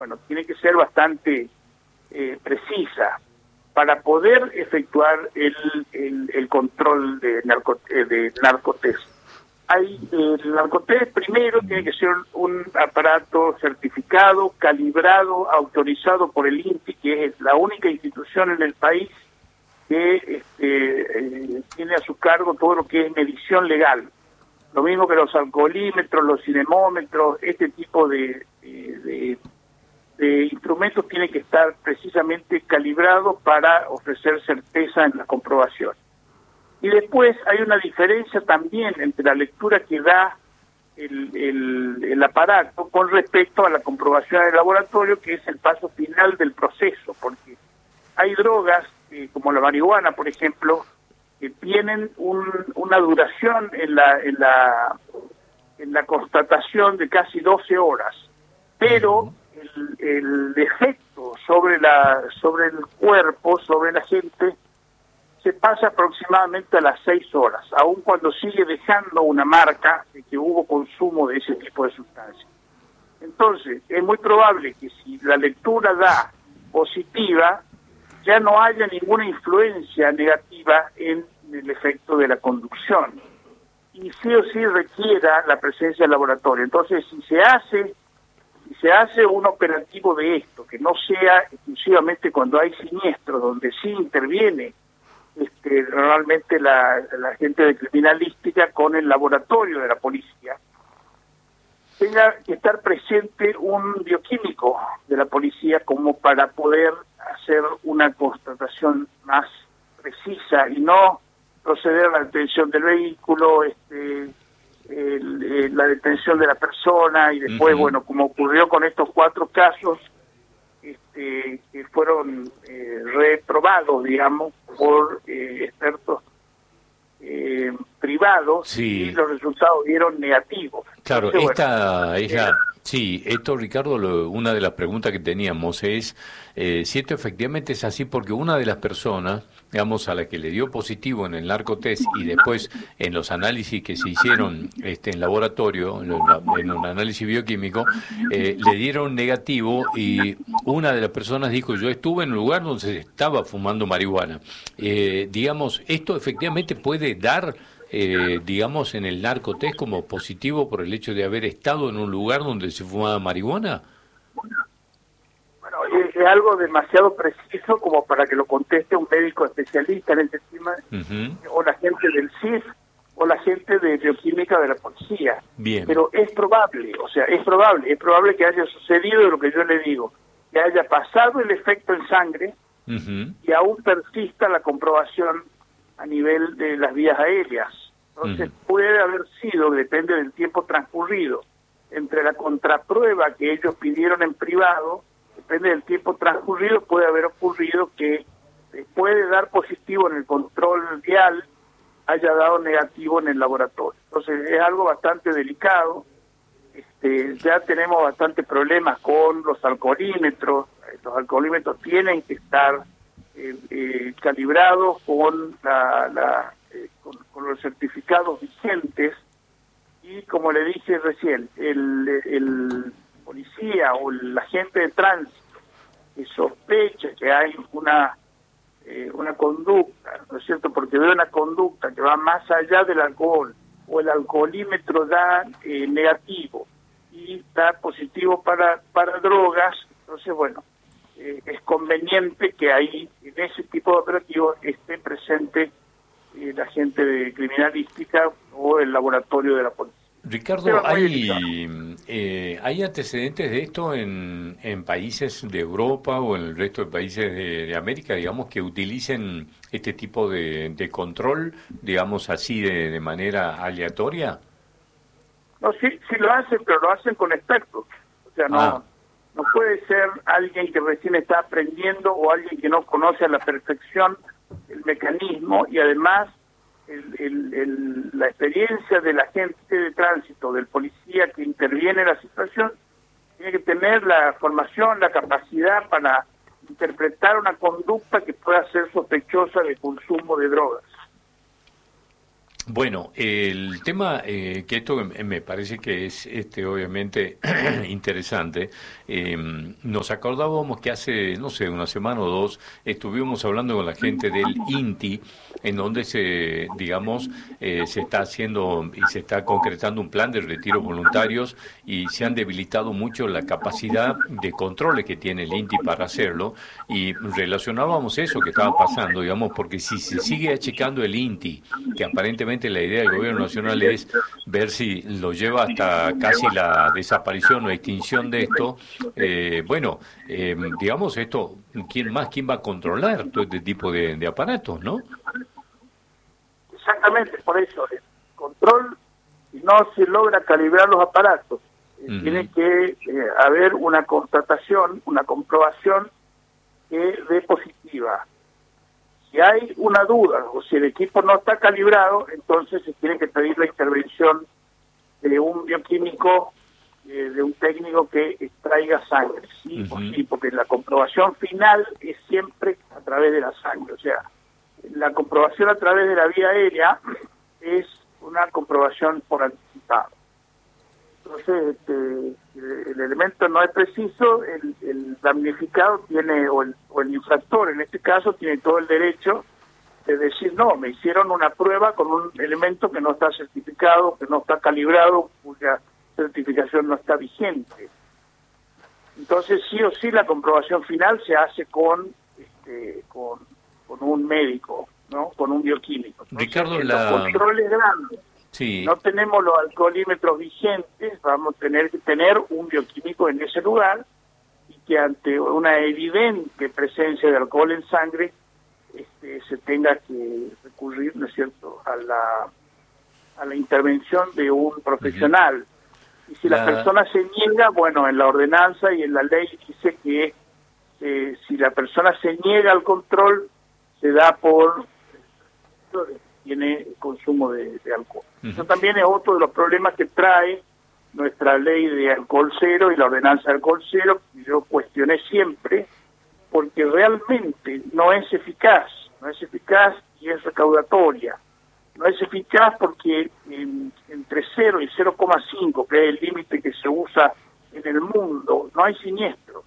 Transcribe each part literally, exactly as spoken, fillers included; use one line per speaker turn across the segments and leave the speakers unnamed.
bueno, tiene que ser bastante eh, precisa para poder efectuar el, el, el control de, narco, eh, de narcotest. Hay, eh, el narcotest primero tiene que ser un aparato certificado, calibrado, autorizado por el INPI, que es la única institución en el país que este, eh, tiene a su cargo todo lo que es medición legal. Lo mismo que los alcoholímetros, los cinemómetros, este tipo de, de, de, de instrumentos tienen que estar precisamente calibrados para ofrecer certeza en la comprobación. Y después hay una diferencia también entre la lectura que da el, el, el aparato con respecto a la comprobación del laboratorio, que es el paso final del proceso, porque hay drogas, eh, como la marihuana, por ejemplo, que tienen un, una duración en la, en la en la constatación de casi doce horas, pero el, el efecto sobre la sobre el cuerpo, sobre la gente, se pasa aproximadamente a las seis horas, aun cuando sigue dejando una marca de que hubo consumo de ese tipo de sustancias. Entonces, es muy probable que si la lectura da positiva, ya no haya ninguna influencia negativa en el efecto de la conducción. Y sí o sí requiera la presencia del laboratorio. Entonces, si se hace, si se hace un operativo de esto, que no sea exclusivamente cuando hay siniestros, donde sí interviene Este, normalmente la, la gente de criminalística con el laboratorio de la policía, tenga que estar presente un bioquímico de la policía como para poder hacer una constatación más precisa y no proceder a la detención del vehículo, este, el, el, la detención de la persona y después, uh-huh. bueno, como ocurrió con estos cuatro casos, Este, que fueron eh, reprobados, digamos, por eh, expertos eh, privados, sí. Y los resultados dieron negativos.
Claro,
Entonces,
esta
bueno,
es la... Sí, esto, Ricardo, lo, una de las preguntas que teníamos es eh, si esto efectivamente es así, porque una de las personas, digamos, a la que le dio positivo en el narcotest y después en los análisis que se hicieron este, en laboratorio, en, en un análisis bioquímico, eh, le dieron negativo y una de las personas dijo, yo estuve en un lugar donde se estaba fumando marihuana. Eh, digamos, ¿esto efectivamente puede dar... Eh, digamos, en el narcotest como positivo por el hecho de haber estado en un lugar donde se fumaba marihuana?
Bueno, es, es algo demasiado preciso como para que lo conteste un médico especialista en ese tema, uh-huh. o la gente del C I F, o la gente de bioquímica de la policía.
Bien.
Pero es probable, o sea, es probable, es probable que haya sucedido lo que yo le digo, que haya pasado el efecto en sangre, uh-huh. y aún persista la comprobación a nivel de las vías aéreas. Entonces uh-huh. puede haber sido, depende del tiempo transcurrido, entre la contraprueba que ellos pidieron en privado, depende del tiempo transcurrido, puede haber ocurrido que después de dar positivo en el control vial, haya dado negativo en el laboratorio. Entonces es algo bastante delicado. Este, ya tenemos bastantes problemas con los alcoholímetros. Los alcoholímetros tienen que estar Eh, eh, calibrados con, la, la, eh, con, con los certificados vigentes y, como le dije recién, el, el policía o el agente de tránsito que sospecha que hay una eh, una conducta, ¿no es cierto?, porque ve una conducta que va más allá del alcohol o el alcoholímetro da eh, negativo y da positivo para, para drogas, entonces, bueno, Eh, es conveniente que ahí, en ese tipo de operativos, esté presente eh, la gente de criminalística o el laboratorio de la policía.
Ricardo, ¿hay, eh, ¿hay antecedentes de esto en, en países de Europa o en el resto de países de, de América, digamos, que utilicen este tipo de, de control, digamos así, de, de manera aleatoria?
No, sí, sí lo hacen, pero lo hacen con expertos. O sea, no... Ah. No puede ser alguien que recién está aprendiendo o alguien que no conoce a la perfección el mecanismo y además el, el, el, la experiencia del agente de tránsito, del policía que interviene en la situación, tiene que tener la formación, la capacidad para interpretar una conducta que pueda ser sospechosa de consumo de drogas.
Bueno, el tema eh, que esto me me parece que es este obviamente interesante. eh, Nos acordábamos que hace, no sé, una semana o dos estuvimos hablando con la gente del INTI, en donde se, digamos, eh, se está haciendo y se está concretando un plan de retiro voluntarios y se han debilitado mucho la capacidad de controles que tiene el INTI para hacerlo, y relacionábamos eso que estaba pasando, digamos, porque si se sigue achicando el INTI, que aparentemente la idea del gobierno nacional es ver si lo lleva hasta casi la desaparición o extinción de esto, eh, bueno, eh, digamos esto, ¿quién más, quién va a controlar todo este tipo de, de aparatos, no?
Exactamente, por eso el control, si no se logra calibrar los aparatos, eh, uh-huh. tiene que eh, haber una constatación, una comprobación que dé positiva. Si hay una duda o si el equipo no está calibrado, entonces se tiene que pedir la intervención de un bioquímico, eh, de un técnico que extraiga sangre, sí uh-huh. o sí, porque la comprobación final es siempre a través de la sangre. O sea, la comprobación a través de la vía aérea es una comprobación por anticipado. Entonces, este, el elemento no es preciso, el, el damnificado tiene, o el, o el infractor en este caso, tiene todo el derecho de decir, no, me hicieron una prueba con un elemento que no está certificado, que no está calibrado, cuya certificación no está vigente. Entonces, sí o sí, la comprobación final se hace con, este, con, con un médico, ¿no? Con un bioquímico. Entonces,
Ricardo,
en
la...
los controles grandes,
sí.
no tenemos los alcoholímetros vigentes, vamos a tener que tener un bioquímico en ese lugar y que ante una evidente presencia de alcohol en sangre este, se tenga que recurrir, ¿no es cierto?, a la a la intervención de un profesional. Uh-huh. Y si la... la persona se niega, bueno, en la ordenanza y en la ley dice que eh, si la persona se niega al control, se da por tiene consumo de, de alcohol. Uh-huh. Eso también es otro de los problemas que trae nuestra ley de alcohol cero y la ordenanza de alcohol cero, que yo cuestioné siempre, porque realmente no es eficaz, no es eficaz y es recaudatoria. No es eficaz porque en, entre cero y cero coma cinco, que es el límite que se usa en el mundo, no hay siniestros.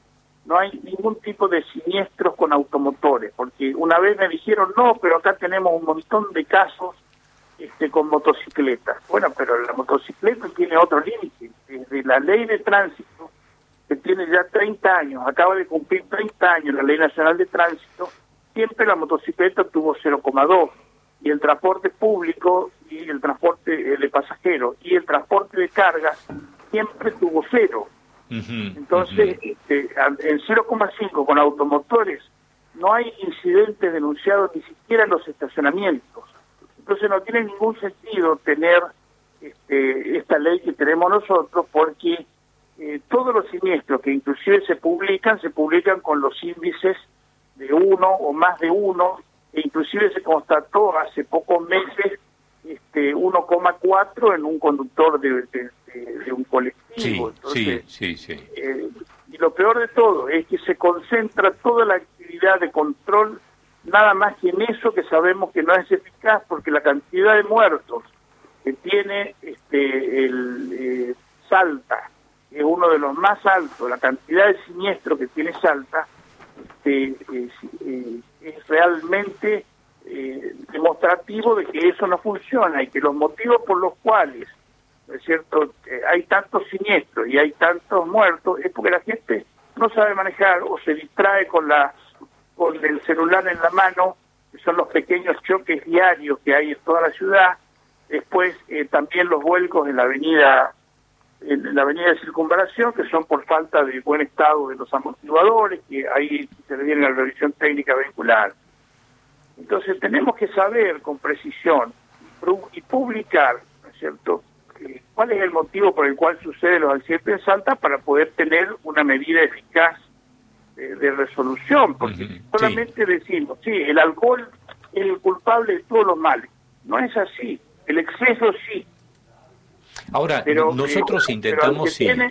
No hay ningún tipo de siniestros con automotores, porque una vez me dijeron, no, pero acá tenemos un montón de casos este, con motocicletas. Bueno, pero la motocicleta tiene otro límite. Desde la ley de tránsito, que tiene ya treinta años, acaba de cumplir treinta años la Ley Nacional de Tránsito, siempre la motocicleta tuvo cero coma dos, y el transporte público y el transporte de pasajeros y el transporte de cargas siempre tuvo cero. Uh-huh, Entonces, uh-huh. este, en cero coma cinco con automotores no hay incidentes denunciados ni siquiera en los estacionamientos. Entonces no tiene ningún sentido tener este, esta ley que tenemos nosotros, porque eh, todos los siniestros que inclusive se publican, se publican con los índices de uno o más de uno, e inclusive se constató hace pocos meses este uno coma cuatro en un conductor de, de, de, de un colectivo.
Sí,
Entonces,
sí, sí, sí.
Eh, y lo peor de todo es que se concentra toda la actividad de control nada más que en eso, que sabemos que no es eficaz, porque la cantidad de muertos que tiene este el eh, Salta es uno de los más altos, la cantidad de siniestros que tiene Salta este, es, eh, es realmente eh, demostrativo de que eso no funciona y que los motivos por los cuales, ¿no es cierto?, eh, hay tantos siniestros y hay tantos muertos es porque la gente no sabe manejar o se distrae con la con el celular en la mano, que son los pequeños choques diarios que hay en toda la ciudad. Después eh, también los vuelcos en la avenida en la avenida de Circunvalación, que son por falta de buen estado de los amortiguadores, que ahí se viene la revisión técnica vehicular. Entonces tenemos que saber con precisión y publicar, ¿no es cierto?, eh, cuál es el motivo por el cual suceden los accidentes en Salta, para poder tener una medida eficaz de, de resolución, porque uh-huh. solamente sí. decimos, sí, el alcohol es el culpable de todos los males. No es así, el exceso sí.
Ahora, pero, nosotros eh, intentamos...
sí. Tiene,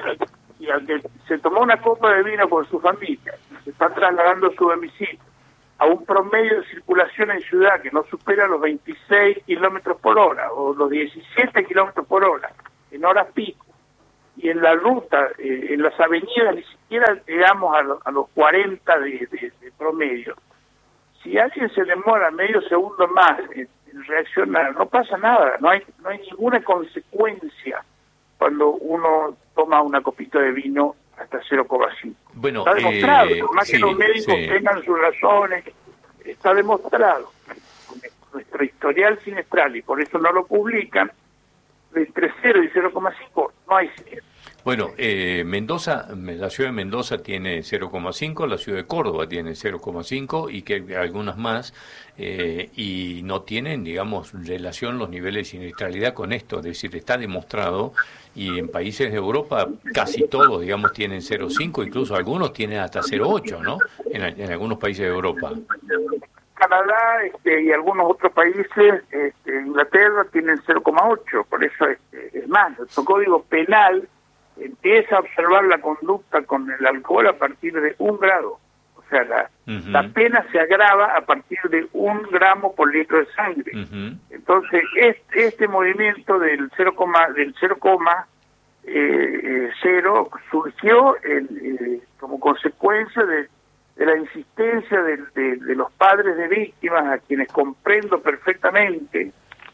y al que se tomó una copa de vino con su familia, se está trasladando a su domicilio, a un promedio de circulación en ciudad que no supera los veintiséis kilómetros por hora o los diecisiete kilómetros por hora en horas pico, y en la ruta, eh, en las avenidas ni siquiera llegamos a, lo, a los cuarenta de, de, de promedio. Si alguien se demora medio segundo más en, en reaccionar, no pasa nada, no hay no hay ninguna consecuencia cuando uno toma una copita de vino hasta cero coma cinco.
Bueno,
está demostrado,
eh,
por más
sí,
que los médicos
sí.
tengan sus razones, está demostrado. Nuestro historial sinestral, y por eso no lo publican, de entre cero y cero coma cinco no hay cero.
Bueno, eh, Mendoza, la ciudad de Mendoza tiene cero coma cinco, la ciudad de Córdoba tiene cero coma cinco y que algunas más, eh, y no tienen, digamos, relación los niveles de siniestralidad con esto, es decir, está demostrado, y en países de Europa casi todos, digamos, tienen cero coma cinco, incluso algunos tienen hasta cero coma ocho, ¿no? En, en algunos países de Europa.
Canadá este, y algunos otros países, este, Inglaterra, tienen cero coma ocho, por eso este, es más, nuestro código penal empieza a observar la conducta con el alcohol a partir de un grado. O sea, la, uh-huh. la pena se agrava a partir de un gramo por litro de sangre. Uh-huh. Entonces, este, este movimiento del cero, del cero, eh, cero surgió en, eh, como consecuencia de, de la insistencia de, de, de los padres de víctimas, a quienes comprendo perfectamente.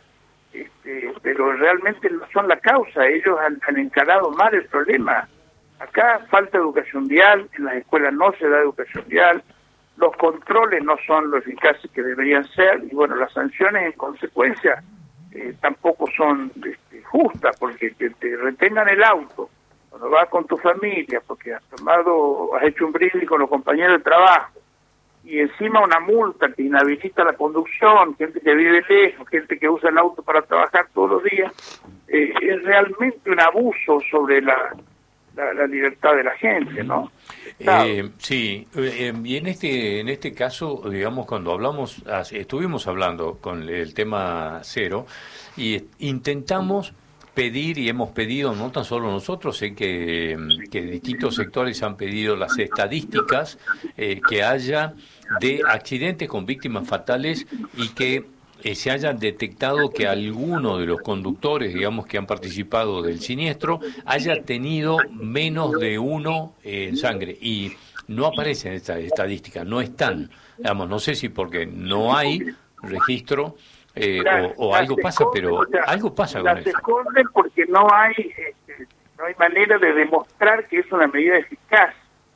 Este, pero realmente no son la causa, ellos han, han encarado mal el problema. Acá falta educación vial, en las escuelas no se da educación vial, los controles no son lo eficaces que deberían ser, y bueno, las sanciones en consecuencia eh, tampoco son este, justas, porque que te retengan el auto cuando vas con tu familia, porque has tomado, has hecho un brindis con los compañeros de trabajo, y encima una multa que inhabilita la conducción, gente que vive lejos, gente que usa el auto para trabajar todos los días, eh, es realmente un abuso sobre la, la, la libertad de la gente, ¿no?
Eh, sí, eh, y en este en este caso, digamos, cuando hablamos, estuvimos hablando con el tema cero, y intentamos pedir, y hemos pedido, no tan solo nosotros, sé que, que distintos sectores han pedido las estadísticas eh, que haya de accidentes con víctimas fatales, y que eh, se hayan detectado que alguno de los conductores, digamos, que han participado del siniestro, haya tenido menos de uno eh, en sangre, y no aparecen estas estadísticas, no están, digamos, no sé si porque no hay registro, Eh,
Las,
o, o algo pasa, pero
o sea,
algo pasa con
las
eso.
Las esconden porque no hay este, no hay manera de demostrar que es una medida eficaz.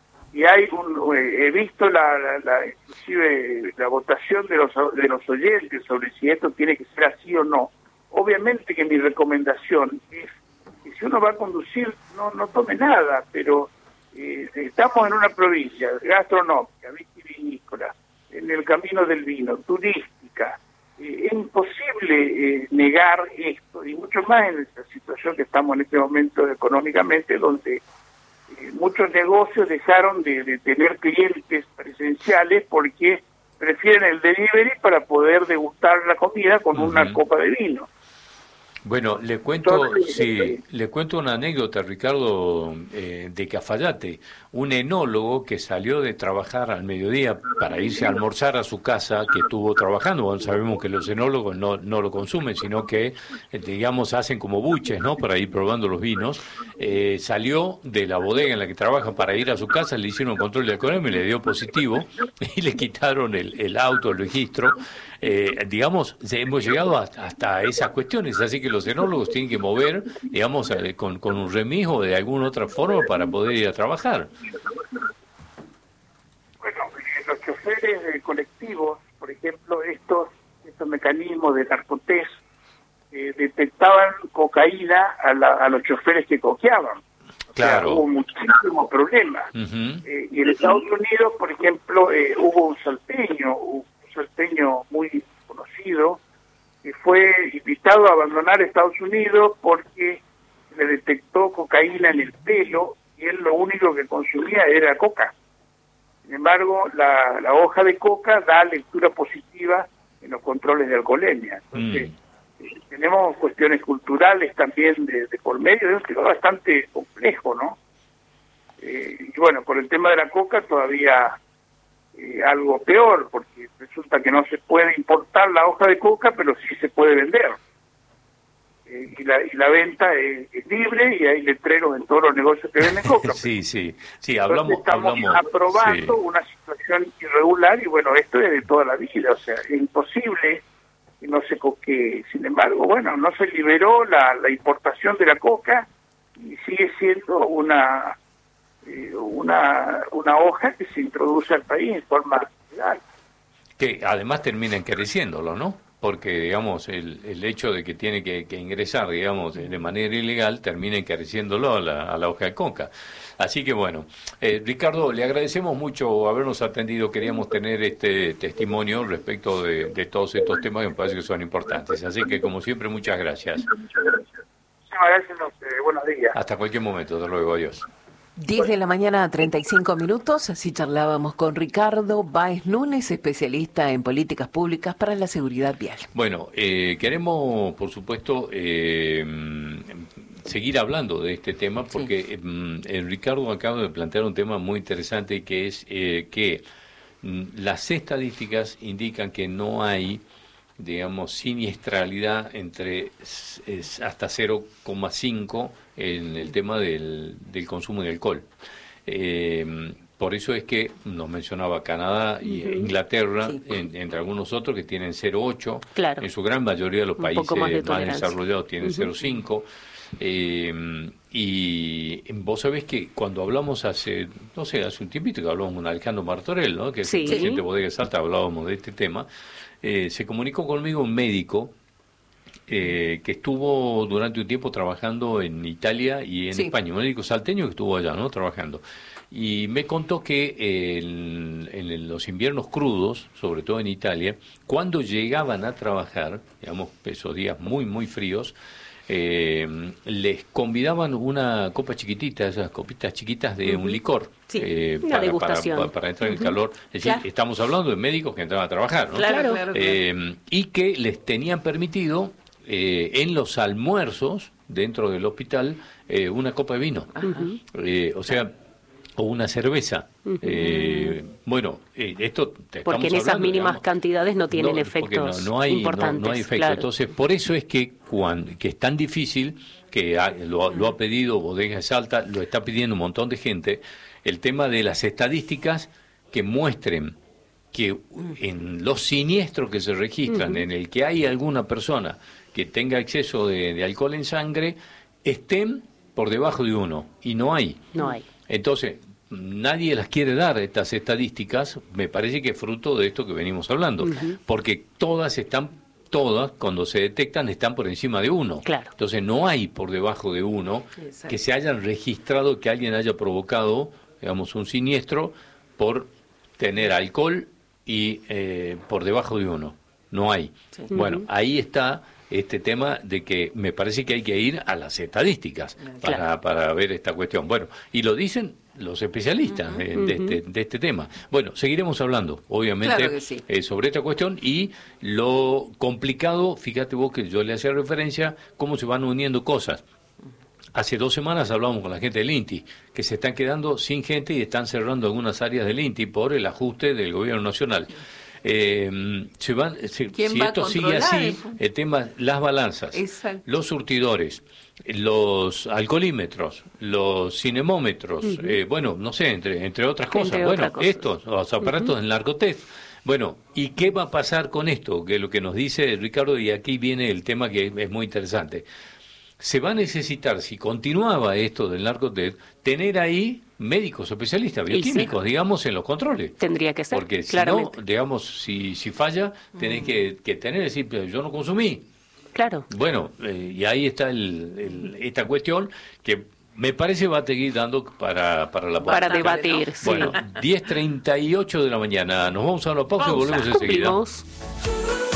Y hay un, he visto la, la, la inclusive la votación de los de los oyentes sobre si esto tiene que ser así o no. Obviamente que mi recomendación es que si uno va a conducir no no tome nada, pero eh, estamos en una provincia gastronómica, vitivinícola, en el camino del vino, turística. Eh, es imposible eh, negar esto, y mucho más en esta situación que estamos en este momento económicamente, donde eh, muchos negocios dejaron de, de tener clientes presenciales porque prefieren el delivery para poder degustar la comida con uh-huh. una copa de vino.
Bueno, le cuento, Entonces, sí, eh, le cuento una anécdota, Ricardo, eh, de Cafayate, un enólogo que salió de trabajar al mediodía para irse a almorzar a su casa, que estuvo trabajando. Bueno, sabemos que los enólogos no, no lo consumen, sino que, eh, digamos, hacen como buches, ¿no?, para ir probando los vinos. Eh, salió de la bodega en la que trabaja para ir a su casa, le hicieron un control de alcoholemia y le dio positivo, y le quitaron el, el auto, el registro. Eh, digamos, hemos llegado hasta, hasta esas cuestiones, así que los enólogos tienen que mover, digamos, eh, con, con un remis o de alguna otra forma para poder ir a trabajar.
Bueno, los choferes de colectivos, por ejemplo, estos estos mecanismos de narcotest eh, detectaban cocaína a, la, a los choferes que coqueaban.
Claro.
O sea, hubo muchísimos problemas. Uh-huh. Eh, y en Estados Unidos, por ejemplo, eh, hubo un salteño, un salteño muy conocido, que fue invitado a abandonar Estados Unidos porque le detectó cocaína en el pelo y él lo único que consumía era coca. Sin embargo, la, la hoja de coca da lectura positiva en los controles de alcoholemia. Entonces, mm. eh, tenemos cuestiones culturales también de, de por medio, es bastante complejo, ¿no? Eh, y bueno, por el tema de la coca todavía eh, algo peor, porque resulta que no se puede importar la hoja de coca, pero sí se puede vender. Eh, y, la, y la venta es, es libre y hay letreros en todos los negocios que venden coca.
Sí, sí, sí, hablamos...
Entonces estamos
hablamos,
aprobando
sí.
una situación irregular y bueno, esto es de toda la vida, o sea, es imposible, no sé con qué, sin embargo, bueno, no se liberó la, la importación de la coca y sigue siendo una... una una hoja que se introduce al país en forma legal.
Que además termina encareciéndolo, ¿no? Porque, digamos, el, el hecho de que tiene que, que ingresar, digamos, de manera ilegal, termina encareciéndolo a la, a la hoja de coca. Así que, bueno, eh, Ricardo, le agradecemos mucho habernos atendido. Queríamos tener este testimonio respecto de, de todos estos temas que me parece que son importantes. Así que, como siempre, muchas gracias.
Muchas gracias. Muchas gracias, buenos días.
Hasta cualquier momento. Hasta luego. Adiós.
diez de la mañana, treinta y cinco minutos, así charlábamos con Ricardo Báez Núñez, especialista en políticas públicas para la seguridad vial.
Bueno, eh, queremos, por supuesto, eh, seguir hablando de este tema, porque sí. eh, Ricardo acaba de plantear un tema muy interesante, que es eh, que mm, las estadísticas indican que no hay, digamos, siniestralidad entre es, hasta cero coma cinco en el tema del, del consumo de alcohol. Eh, por eso es que nos mencionaba Canadá e uh-huh. Inglaterra, sí. en, entre algunos otros que tienen cero coma ocho, claro. En su gran mayoría de los Un países más, de más desarrollados tienen uh-huh. cero coma cinco. Eh, y vos sabés que cuando hablamos hace, no sé, hace un tiempito que hablamos con Alejandro Martorell, ¿no? Que es sí. el presidente de Bodega Salta, hablábamos de este tema. Eh, se comunicó conmigo un médico eh, que estuvo durante un tiempo trabajando en Italia y en sí. España, un médico salteño que estuvo allá, ¿no? Trabajando. Y me contó que eh, en, en los inviernos crudos, sobre todo en Italia, cuando llegaban a trabajar, digamos, esos días muy, muy fríos, Eh, les convidaban una copa chiquitita, esas copitas chiquitas de uh-huh. un licor,
sí,
eh,
una
para,
degustación.
Para, para entrar uh-huh. en calor. Es decir,
claro.
estamos hablando de médicos que entraban a trabajar, ¿no?
Claro, claro,
eh,
claro.
Y que les tenían permitido eh, en los almuerzos dentro del hospital eh, una copa de vino. Uh-huh. eh, o sea, o una cerveza. Uh-huh. Eh, bueno, eh, esto te
porque en esas
hablando,
mínimas
digamos,
cantidades no tienen
no,
efectos
no, no hay,
importantes.
No, no hay efecto.
Claro.
Entonces, por eso es que, cuando, que es tan difícil, que ha, lo, lo ha pedido Bodega Salta, lo está pidiendo un montón de gente, el tema de las estadísticas que muestren que en los siniestros que se registran, uh-huh. en el que hay alguna persona que tenga exceso de, de alcohol en sangre, estén por debajo de uno, y no hay.
No hay.
Entonces, nadie las quiere dar, estas estadísticas, me parece que es fruto de esto que venimos hablando, uh-huh. porque todas están, todas, cuando se detectan, están por encima de uno.
Claro.
Entonces, no hay por debajo de uno Exacto. que se hayan registrado, que alguien haya provocado, digamos, un siniestro por tener alcohol y eh, por debajo de uno. No hay. Sí. Bueno, uh-huh. ahí está este tema de que me parece que hay que ir a las estadísticas para, claro. para ver esta cuestión. Bueno, y lo dicen los especialistas uh-huh, de, de, uh-huh. este, de este tema. Bueno, seguiremos hablando, obviamente,
claro que sí.
eh, sobre esta cuestión y lo complicado, fíjate vos que yo le hacía referencia, cómo se van uniendo cosas. Hace dos semanas hablamos con la gente del INTI, que se están quedando sin gente y están cerrando algunas áreas del INTI por el ajuste del gobierno nacional. Eh, se van, se, si esto sigue así, el tema, las balanzas, Exacto. los surtidores, los alcoholímetros, los cinemómetros, uh-huh. eh, bueno, no sé, entre entre otras cosas, entre bueno, otras estos, cosas. Los aparatos uh-huh. del narcotest. Bueno, ¿y qué va a pasar con esto? Que es lo que nos dice Ricardo, y aquí viene el tema que es muy interesante. Se va a necesitar, si continuaba esto del narcotest, tener ahí médicos especialistas, bioquímicos, sí. digamos, en los controles.
Tendría que ser,
porque si
claramente.
no, digamos, si, si falla, tenés mm. que, que tener, decir, yo no consumí.
Claro.
Bueno, eh, y ahí está el, el, esta cuestión que me parece va a seguir dando para, para la
Para debatir, ¿no? Sí.
Bueno, diez treinta y ocho de la mañana, nos vamos a una pausa, pausa. y volvemos enseguida.